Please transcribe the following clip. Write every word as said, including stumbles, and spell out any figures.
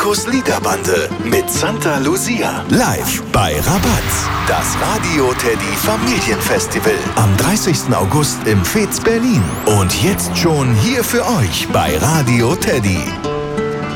Markus Liederbande mit Santa Lucia. Live bei Rabatz. Das Radio Teddy Familienfestival. Am dreißigsten August im Fez Berlin. Und jetzt schon hier für euch bei Radio Teddy.